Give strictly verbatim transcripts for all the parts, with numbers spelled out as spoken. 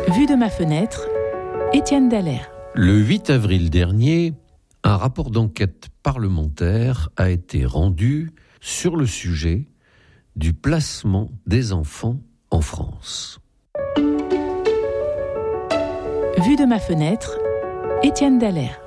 Vue de ma fenêtre, Étienne Dallaire. Le huit avril dernier, un rapport d'enquête parlementaire a été rendu sur le sujet du placement des enfants en France. Vue de ma fenêtre, Étienne Dallaire.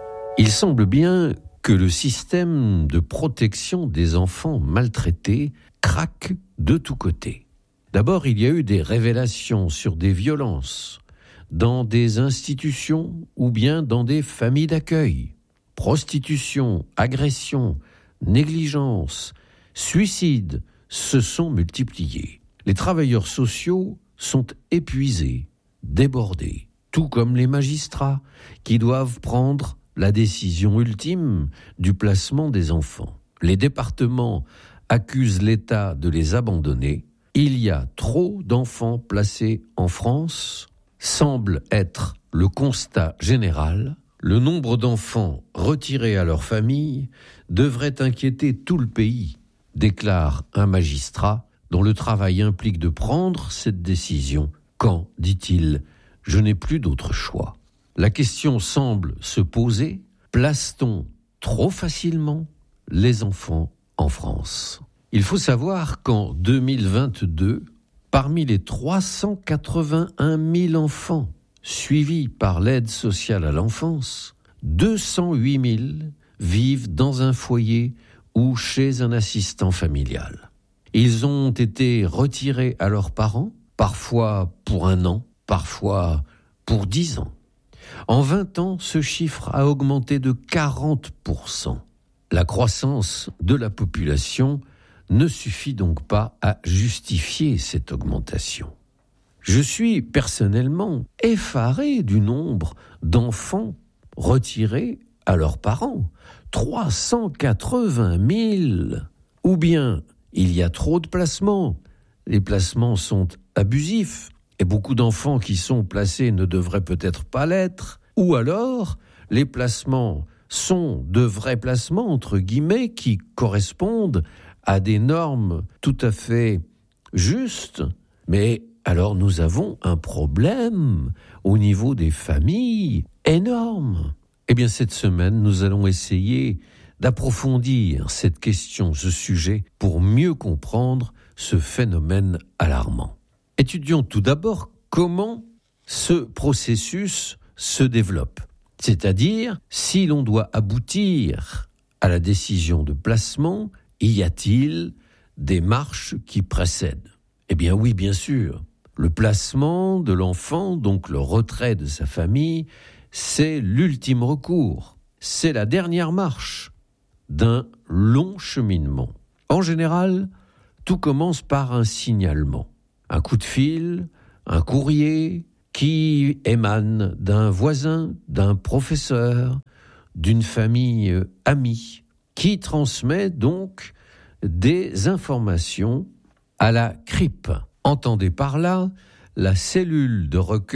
Il semble bien que le système de protection des enfants maltraités craque de tous côtés. D'abord, il y a eu des révélations sur des violences dans des institutions ou bien dans des familles d'accueil. Prostitution, agression, négligence, suicide se sont multipliés. Les travailleurs sociaux sont épuisés, débordés, tout comme les magistrats qui doivent prendre la décision ultime du placement des enfants. Les départements accusent l'État de les abandonner. Il y a trop d'enfants placés en France, semble être le constat général. Le nombre d'enfants retirés à leur famille devrait inquiéter tout le pays, déclare un magistrat dont le travail implique de prendre cette décision quand, dit-il, je n'ai plus d'autre choix. La question semble se poser, place-t-on trop facilement les enfants en France ? Il faut savoir qu'en deux mille vingt-deux, parmi les trois cent quatre-vingt-un mille enfants suivis par l'aide sociale à l'enfance, deux cent huit mille vivent dans un foyer ou chez un assistant familial. Ils ont été retirés à leurs parents, parfois pour un an, parfois pour dix ans. En vingt ans, ce chiffre a augmenté de quarante pour cent. La croissance de la population ne suffit donc pas à justifier cette augmentation. Je suis personnellement effaré du nombre d'enfants retirés à leurs parents. trois cent quatre-vingt mille. Ou bien il y a trop de placements. Les placements sont abusifs et beaucoup d'enfants qui sont placés ne devraient peut-être pas l'être. Ou alors les placements sont de vrais placements, entre guillemets, qui correspondent à des normes tout à fait justes, mais alors nous avons un problème au niveau des familles énorme. Eh bien, cette semaine, nous allons essayer d'approfondir cette question, ce sujet, pour mieux comprendre ce phénomène alarmant. Étudions tout d'abord comment ce processus se développe, c'est-à-dire si l'on doit aboutir à la décision de placement, y a-t-il des marches qui précèdent ? Eh bien oui, bien sûr. Le placement de l'enfant, donc le retrait de sa famille, c'est l'ultime recours. C'est la dernière marche d'un long cheminement. En général, tout commence par un signalement. Un coup de fil, un courrier qui émane d'un voisin, d'un professeur, d'une famille amie, qui transmet donc des informations à la C R I P. Entendez par là la cellule de recueil